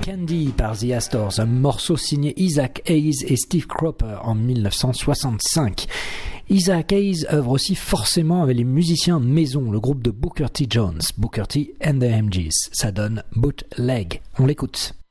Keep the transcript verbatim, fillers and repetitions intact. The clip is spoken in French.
Candy par The Astors, un morceau signé Isaac Hayes et Steve Cropper en dix-neuf cent soixante-cinq. Isaac Hayes œuvre aussi forcément avec les musiciens maison, le groupe de Booker T. Jones, Booker T and the M Gs. Ça donne Bootleg. On l'écoute.